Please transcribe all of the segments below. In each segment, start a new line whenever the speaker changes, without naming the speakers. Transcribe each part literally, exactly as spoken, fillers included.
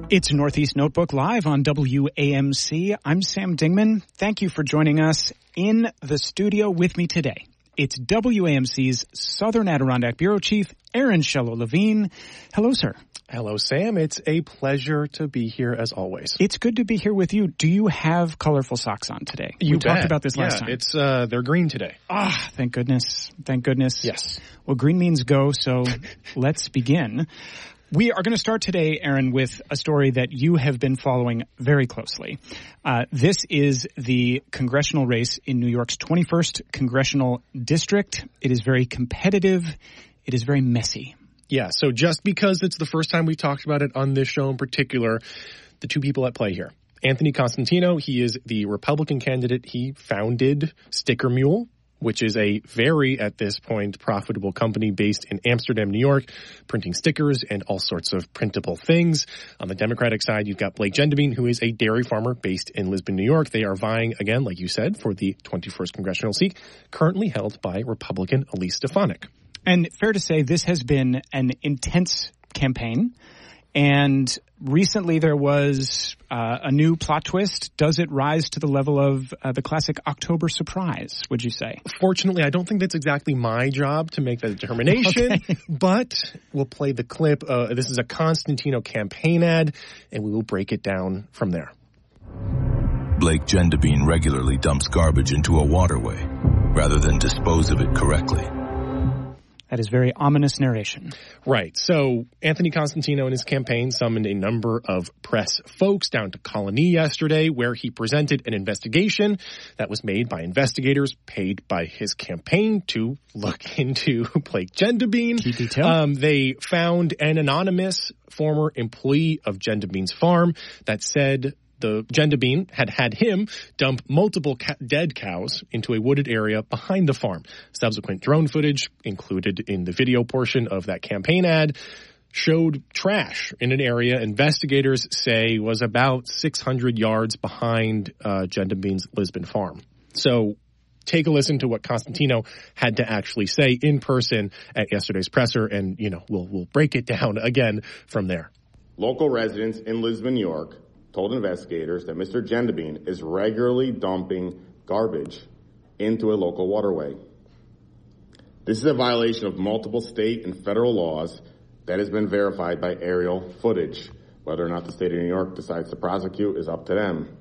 It's Northeast Notebook Live on W A M C. I'm Sam Dingman. Thank you for joining us in the studio with me today. It's W A M C's Southern Adirondack Bureau Chief, Aaron Shello-Levine. Hello, sir.
Hello, Sam. It's a pleasure to be here as always.
It's good to be here with you. Do you have colorful socks on today?
You
we
bet.
talked about this last
yeah,
time.
It's uh, they're green today.
Ah, thank goodness. Thank goodness.
Yes.
Well, green means go, so let's begin. We are going to start today, Aaron, with a story that you have been following very closely. Uh, this is the congressional race in New York's twenty-first Congressional District. It is very competitive. It is very messy.
Yeah, so just because it's the first time we've talked about it on this show in particular, the two people at play here. Anthony Costantino, he is the Republican candidate. He founded Sticker Mule, which is a very, at this point, profitable company based in Amsterdam, New York, printing stickers and all sorts of printable things. On the Democratic side, you've got Blake Gendebien, who is a dairy farmer based in Lisbon, New York. They are vying, again, like you said, for the twenty-first congressional seat, currently held by Republican Elise Stefanik.
And fair to say, this has been an intense campaign. And recently there was uh, a new plot twist. Does it rise to the level of uh, the classic October surprise, would you say?
Fortunately, I don't think that's exactly my job to make that determination,
okay.
But we'll play the clip. Uh, this is a Costantino campaign ad, and we will break it down from there.
Blake Gendebien regularly dumps garbage into a waterway rather than dispose of it correctly.
That is very ominous narration.
Right. So Anthony Costantino and his campaign summoned a number of press folks down to Colony yesterday, where he presented an investigation that was made by investigators paid by his campaign to look into Blake Gendebien.
Key detail.
Um, they found an anonymous former employee of Gendebien's farm that said the Gendebien had had him dump multiple ca- dead cows into a wooded area behind the farm. Subsequent drone footage included in the video portion of that campaign ad showed trash in an area investigators say was about six hundred yards behind uh, Gendebien's Lisbon farm. So take a listen to what Costantino had to actually say in person at yesterday's presser, and, you know, we'll we'll break it down again from there.
Local residents in Lisbon, New York, told investigators that Mister Gendebien is regularly dumping garbage into a local waterway. This is a violation of multiple state and federal laws that has been verified by aerial footage. Whether or not the state of New York decides to prosecute is up to them.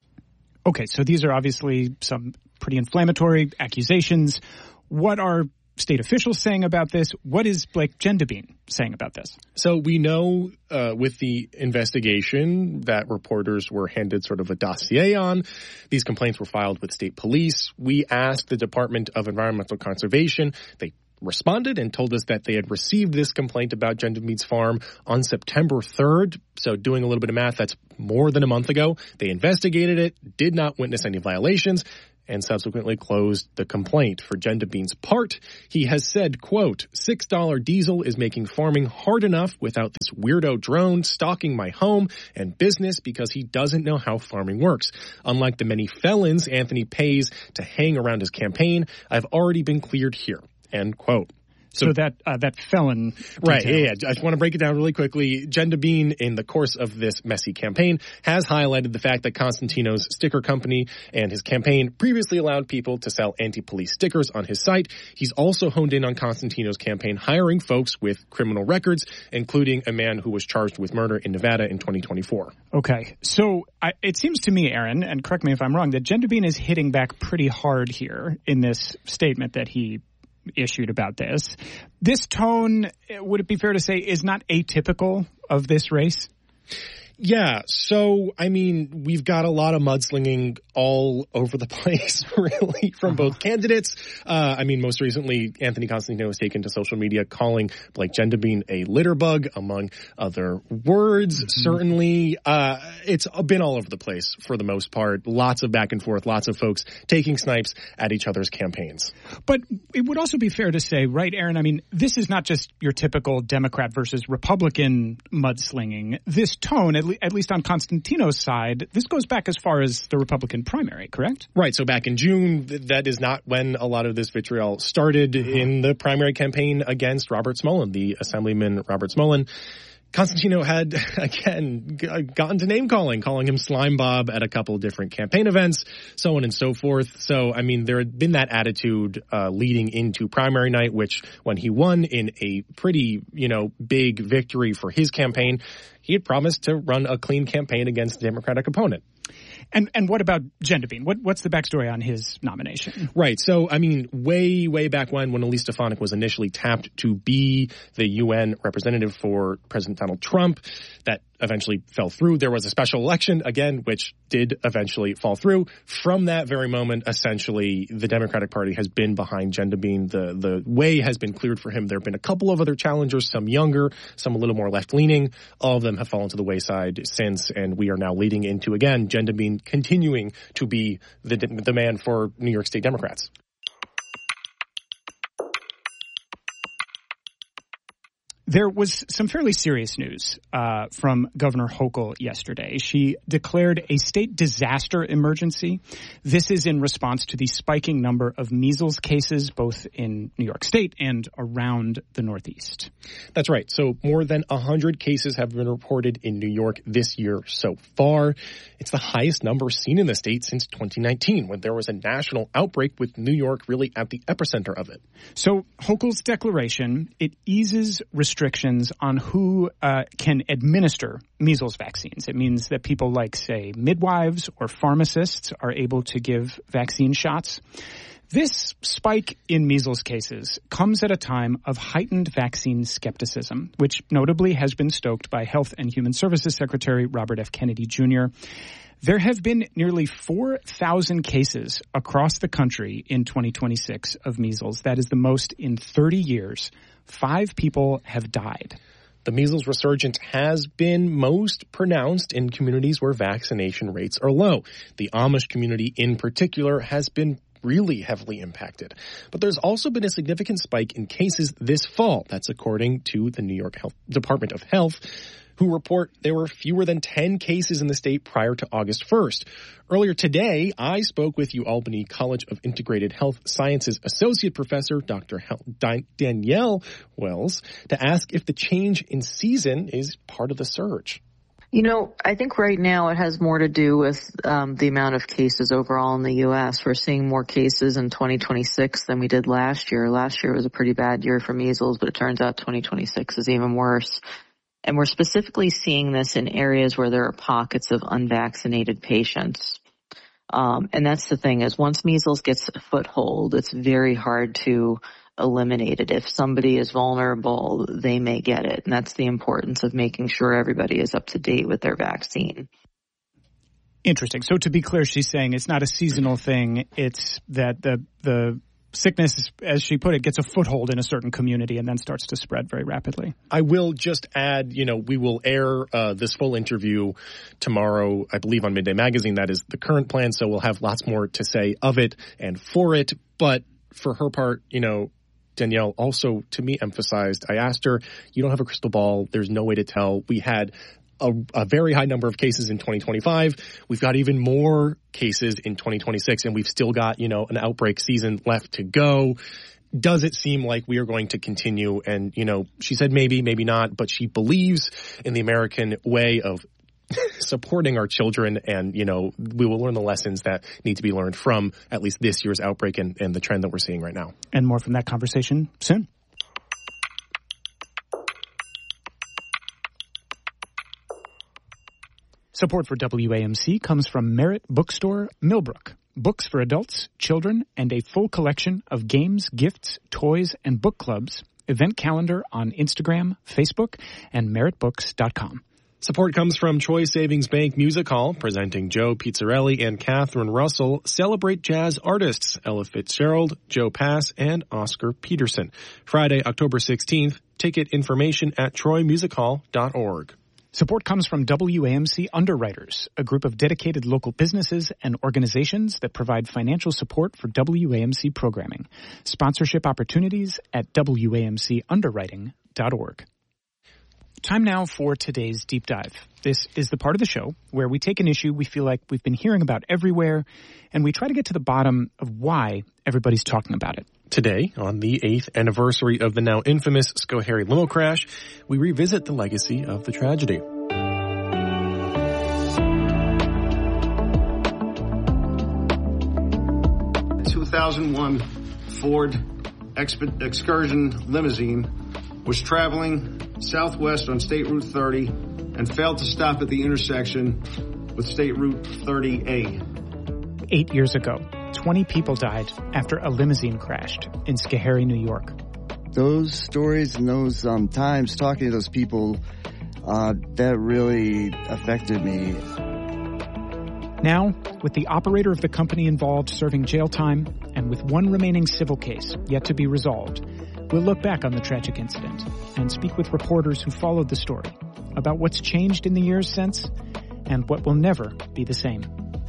Okay, so these are obviously some pretty inflammatory accusations. What are state officials saying about this? What is Blake Gendebien saying about this?
So we know uh, with the investigation that reporters were handed sort of a dossier on. These complaints were filed with state police. We asked the Department of Environmental Conservation. They responded and told us that they had received this complaint about Gendebien's farm on September third. So doing a little bit of math, that's more than a month ago. They investigated it, did not witness any violations, and subsequently closed the complaint. For Gendebien's part, he has said, quote, six dollars diesel is making farming hard enough without this weirdo drone stalking my home and business because he doesn't know how farming works. Unlike the many felons Anthony pays to hang around his campaign, I've already been cleared here, end quote.
So, so that uh, that felon detail.
Right, yeah, yeah. I just want to break it down really quickly. Gendebien, in the course of this messy campaign, has highlighted the fact that Costantino's sticker company and his campaign previously allowed people to sell anti-police stickers on his site. He's also honed in on Costantino's campaign hiring folks with criminal records, including a man who was charged with murder in Nevada in twenty twenty-four.
Okay, so I, it seems to me, Aaron, and correct me if I'm wrong, that Gendebien is hitting back pretty hard here in this statement that he issued about this. This tone, would it be fair to say, is not atypical of this race?
Yeah, so, I mean, we've got a lot of mudslinging all over the place, really, from uh-huh. both candidates. Uh, I mean, most recently, Anthony Costantino was taken to social media calling Blake Gendebien a litter bug, among other words. Mm-hmm. Certainly, uh, it's been all over the place for the most part. Lots of back and forth, lots of folks taking snipes at each other's campaigns.
But it would also be fair to say, right, Aaron, I mean, this is not just your typical Democrat versus Republican mudslinging. This tone, at, le- at least on Costantino's side, this goes back as far as the Republican primary, correct?
Right. So back in June, th- that is not when a lot of this vitriol started mm-hmm. in the primary campaign against Robert Smolin, the Assemblyman Robert Smolin. Constantino had, again, gotten to name-calling, calling him Slime Bob at a couple of different campaign events, so on and so forth. So, I mean, there had been that attitude uh, leading into primary night, which when he won in a pretty, you know, big victory for his campaign, he had promised to run a clean campaign against the Democratic opponent.
And and what about Gendebien? What what's the backstory on his nomination?
Right. So, I mean, way, way back when, when Elise Stefanik was initially tapped to be the U N representative for President Donald Trump, that eventually fell through. There was a special election, again, which did eventually fall through. From that very moment, essentially, the Democratic Party has been behind Gendebien. The, the way has been cleared for him. There have been a couple of other challengers, some younger, some a little more left-leaning. All of them have fallen to the wayside since, and we are now leading into, again, Gendebien continuing to be the, the man for New York State Democrats.
There was some fairly serious news uh, from Governor Hochul yesterday. She declared a state disaster emergency. This is in response to the spiking number of measles cases both in New York State and around the Northeast.
That's right. So more than one hundred cases have been reported in New York this year so far. It's the highest number seen in the state since twenty nineteen, when there was a national outbreak with New York really at the epicenter of it.
So Hochul's declaration, it eases restrictions restrictions on who uh, can administer measles vaccines. It means that people like, say, midwives or pharmacists are able to give vaccine shots. This spike in measles cases comes at a time of heightened vaccine skepticism, which notably has been stoked by Health and Human Services Secretary Robert F. Kennedy Junior There have been nearly four thousand cases across the country in twenty twenty-six of measles. That is the most in thirty years. Five people have died.
The measles resurgence has been most pronounced in communities where vaccination rates are low. The Amish community in particular has been really heavily impacted. But there's also been a significant spike in cases this fall. That's according to the New York Health Department of Health, who report there were fewer than ten cases in the state prior to August first. Earlier today, I spoke with UAlbany College of Integrated Health Sciences Associate Professor Doctor Danielle Wells to ask if the change in season is part of the surge.
You know, I think right now it has more to do with um, the amount of cases overall in the U S. We're seeing more cases in twenty twenty-six than we did last year. Last year was a pretty bad year for measles, but it turns out twenty twenty-six is even worse. And we're specifically seeing this in areas where there are pockets of unvaccinated patients. Um, and that's the thing is once measles gets a foothold, it's very hard to eliminate it. If somebody is vulnerable, they may get it. And that's the importance of making sure everybody is up to date with their vaccine.
Interesting. So to be clear, she's saying it's not a seasonal thing. It's that the the sickness, as she put it, gets a foothold in a certain community and then starts to spread very rapidly.
I will just add, you know, we will air uh, this full interview tomorrow, I believe, on Midday Magazine. That is the current plan, so we'll have lots more to say of it and for it. But for her part, you know, Danielle also, to me, emphasized, I asked her, you don't have a crystal ball. There's no way to tell. We had A, a very high number of cases in twenty twenty-five. We've got even more cases in twenty twenty-six, and we've still got, you know, an outbreak season left to go. Does it seem like we are going to continue? And, you know, she said maybe, maybe not, but she believes in the American way of supporting our children, and, you know, we will learn the lessons that need to be learned from at least this year's outbreak and, and the trend that we're seeing right now.
And more from that conversation soon. Support for W A M C comes from Merritt Bookstore, Millbrook. Books for adults, children, and a full collection of games, gifts, toys, and book clubs. Event calendar on Instagram, Facebook, and merritt books dot com.
Support comes from Troy Savings Bank Music Hall, presenting Joe Pizzarelli and Catherine Russell celebrate jazz artists Ella Fitzgerald, Joe Pass, and Oscar Peterson. Friday, October sixteenth. Ticket information at troy music hall dot org.
Support comes from W A M C Underwriters, a group of dedicated local businesses and organizations that provide financial support for W A M C programming. Sponsorship opportunities at w a m c underwriting dot org. Time now for today's deep dive. This is the part of the show where we take an issue we feel like we've been hearing about everywhere, and we try to get to the bottom of why everybody's talking about it.
Today, on the eighth anniversary of the now infamous Schoharie limo crash, we revisit the legacy of the tragedy.
two thousand one Ford Exp- Excursion limousine was traveling southwest on State Route thirty and failed to stop at the intersection with State Route thirty A.
Eight years ago, twenty people died after a limousine crashed in Schoharie, New York.
Those stories and those um, times talking to those people, uh, that really affected me.
Now, with the operator of the company involved serving jail time and with one remaining civil case yet to be resolved, we'll look back on the tragic incident and speak with reporters who followed the story about what's changed in the years since and what will never be the same.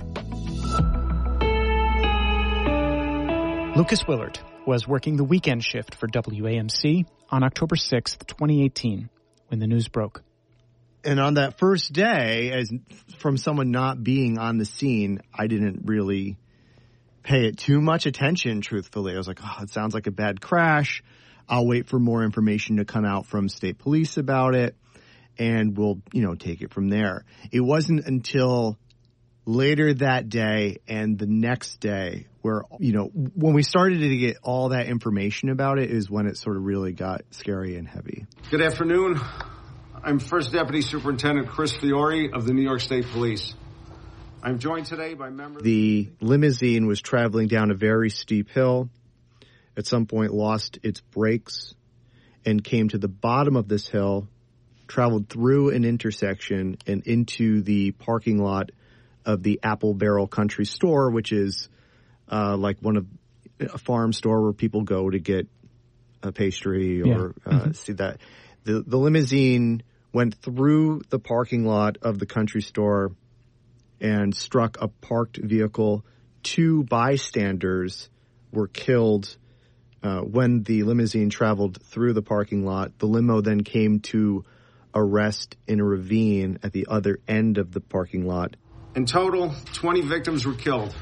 Lucas Willard was working the weekend shift for W A M C on October sixth, twenty eighteen, when the news broke.
And on that first day, as from someone not being on the scene, I didn't really pay it too much attention, truthfully. I was like, oh, it sounds like a bad crash. I'll wait for more information to come out from state police about it, and we'll, you know, take it from there. It wasn't until later that day and the next day where, you know, when we started to get all that information about it is when it sort of really got scary and heavy.
Good afternoon. I'm First Deputy Superintendent Chris Fiore of the New York State Police. I'm joined today by members...
The limousine was traveling down a very steep hill. At some point lost its brakes and came to the bottom of this hill, traveled through an intersection and into the parking lot of the Apple Barrel Country Store, which is uh, like one of a farm store where people go to get a pastry or yeah. uh, mm-hmm. see that. The, the limousine went through the parking lot of the country store and struck a parked vehicle. Two bystanders were killed uh, when the limousine traveled through the parking lot. The limo then came to a rest in a ravine at the other end of the parking lot.
In total, twenty victims were killed.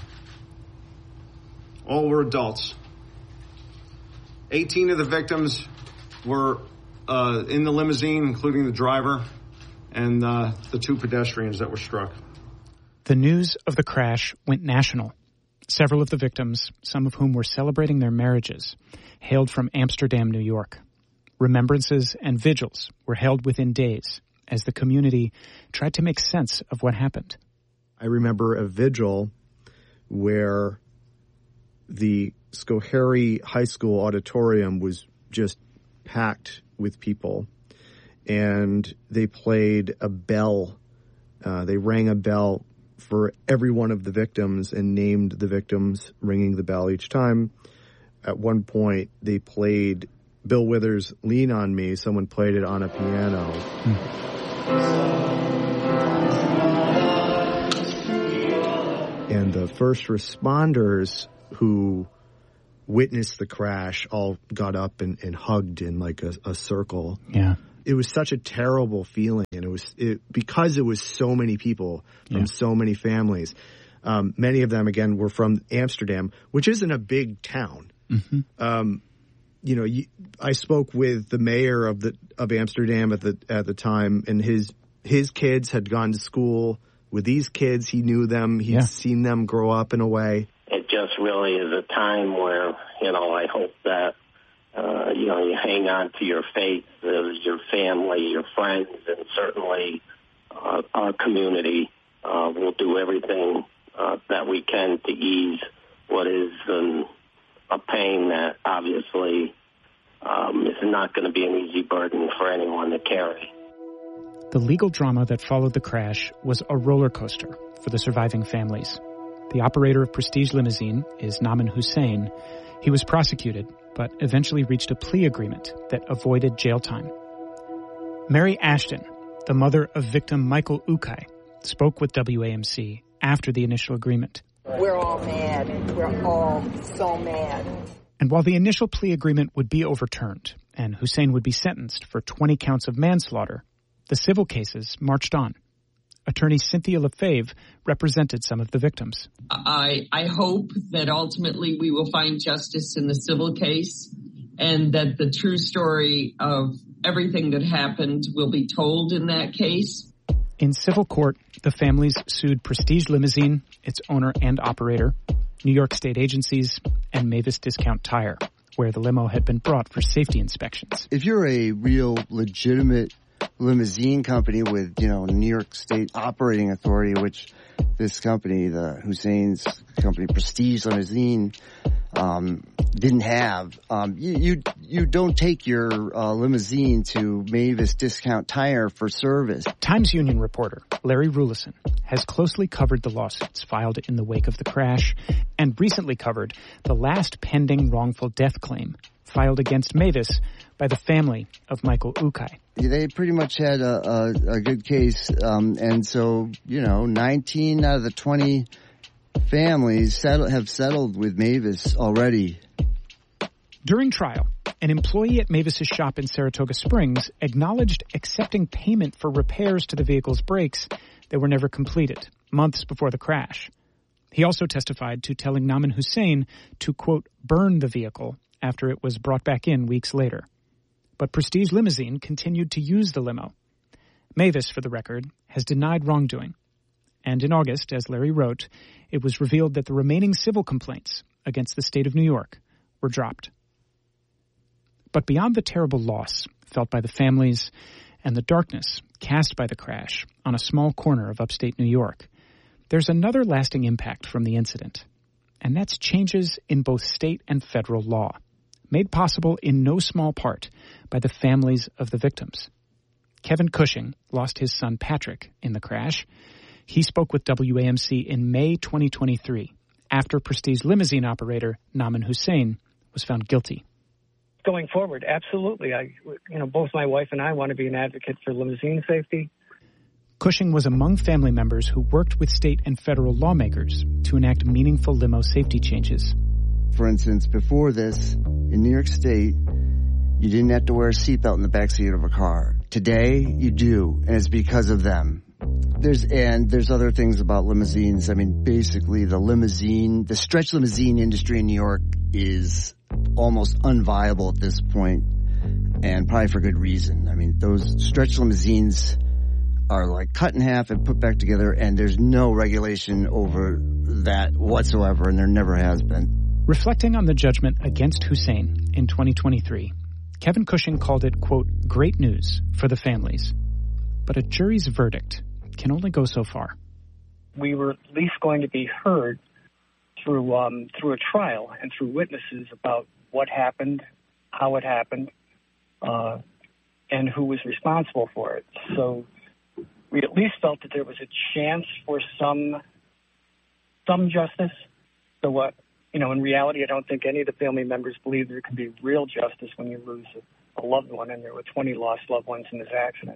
All were adults. eighteen of the victims were uh, in the limousine, including the driver and uh, the two pedestrians that were struck.
The news of the crash went national. Several of the victims, some of whom were celebrating their marriages, hailed from Amsterdam, New York. Remembrances and vigils were held within days as the community tried to make sense of what happened.
I remember a vigil where the Schoharie High School auditorium was just packed with people, and they played a bell. Uh, they rang a bell for every one of the victims and named the victims, ringing the bell each time. At one point, they played Bill Withers' Lean on Me. Someone played it on a piano. Hmm. And the first responders who witnessed the crash all got up and, and hugged in like a, a circle.
Yeah.
It was such a terrible feeling, and it was it, because it was so many people from yeah. so many families. Um, many of them, again, were from Amsterdam, which isn't a big town. Mm-hmm. Um, you know, you, I spoke with the mayor of the of Amsterdam at the at the time, and his his kids had gone to school with these kids. He knew them. He'd yeah. seen them grow up in a way.
It just really is a time where, you know, I hope that, uh, you know, you hang on to your faith, uh, your family, your friends, and certainly uh, our community uh, will do everything uh, that we can to ease what is um, a pain that obviously um, is not going to be an easy burden for anyone to carry.
The legal drama that followed the crash was a roller coaster for the surviving families. The operator of Prestige Limousine is Naman Hussain. He was prosecuted, but eventually reached a plea agreement that avoided jail time. Mary Ashton, the mother of victim Michael Ukay, spoke with W A M C after the initial agreement.
We're all mad. We're all so mad.
And while the initial plea agreement would be overturned and Hussain would be sentenced for twenty counts of manslaughter, the civil cases marched on. Attorney Cynthia Lefebvre represented some of the victims.
I, I hope that ultimately we will find justice in the civil case and that the true story of everything that happened will be told in that case.
In civil court, the families sued Prestige Limousine, its owner and operator, New York state agencies, and Mavis Discount Tire, where the limo had been brought for safety inspections.
If you're a real legitimate limousine company with, you know, New York State operating authority, which this company, the Hussein's company, Prestige Limousine, um, didn't have. Um, you, you you don't take your uh, limousine to Mavis Discount Tire for service.
Times Union reporter Larry Rulison has closely covered the lawsuits filed in the wake of the crash and recently covered the last pending wrongful death claim filed against Mavis by the family of Michael Ukai.
They pretty much had a, a, a good case, um, and so, you know, nineteen out of the twenty families settle, have settled with Mavis already.
During trial, an employee at Mavis's shop in Saratoga Springs acknowledged accepting payment for repairs to the vehicle's brakes that were never completed, months before the crash. He also testified to telling Naman Hussein to, quote, burn the vehicle after it was brought back in weeks later. But Prestige Limousine continued to use the limo. Mavis, for the record, has denied wrongdoing. And in August, as Larry wrote, it was revealed that the remaining civil complaints against the state of New York were dropped. But beyond the terrible loss felt by the families and the darkness cast by the crash on a small corner of upstate New York, there's another lasting impact from the incident, and that's changes in both state and federal law, made possible in no small part by the families of the victims. Kevin Cushing lost his son Patrick in the crash. He spoke with W A M C in May twenty twenty-three, after Prestige Limousine operator Naman Hussein was found guilty.
Going forward, absolutely. I, you know, both my wife and I want to be an advocate for limousine safety.
Cushing was among family members who worked with state and federal lawmakers to enact meaningful limo safety changes.
For instance, before this, in New York State, you didn't have to wear a seatbelt in the backseat of a car. Today, you do, and it's because of them. There's and there's other things about limousines. I mean, basically, the limousine, the stretch limousine industry in New York is almost unviable at this point, and probably for good reason. I mean, those stretch limousines are like cut in half and put back together, and there's no regulation over that whatsoever, and there never has been.
Reflecting on the judgment against Hussein in twenty twenty-three, Kevin Cushing called it, quote, great news for the families. But a jury's verdict can only go so far.
We were at least going to be heard through um, through a trial and through witnesses about what happened, how it happened, uh, and who was responsible for it. So we at least felt that there was a chance for some some justice. So what, you know, in reality, I don't think any of the family members believe there can be real justice when you lose a, a loved one, and there were twenty lost loved ones in this accident.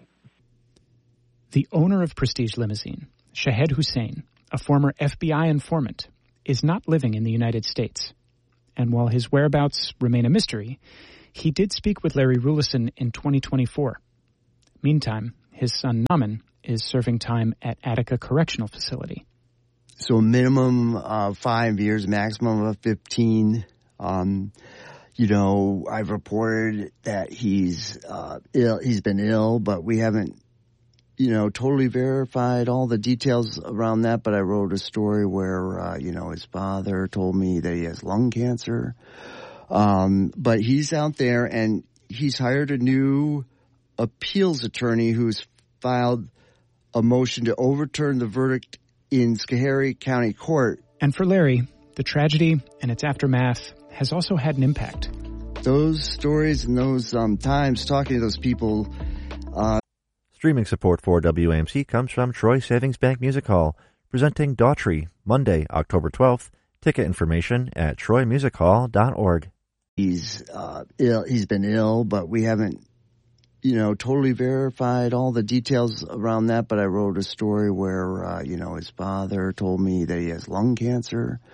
The owner of Prestige Limousine, Shahed Hussein, a former F B I informant, is not living in the United States. And while his whereabouts remain a mystery, he did speak with Larry Rulison in twenty twenty-four. Meantime, his son Naman is serving time at Attica Correctional Facility.
So a minimum of five years, maximum of fifteen. Um, you know, I've reported that he's uh, ill. He's been ill, but we haven't, you know, totally verified all the details around that. But I wrote a story where, uh, you know, his father told me that he has lung cancer. Um, but he's out there, and he's hired a new appeals attorney who's filed a motion to overturn the verdict in Schoharie County Court.
And for Larry, the tragedy and its aftermath has also had an impact.
Those stories and those um, times talking to those people. Uh,
Streaming support for W A M C comes from Troy Savings Bank Music Hall, presenting Daughtry, Monday, October twelfth. Ticket information at troy music hall dot org.
He's uh, ill. He's been ill, but we haven't, you know, totally verified all the details around that. But I wrote a story where, uh, you know, his father told me that he has lung cancer.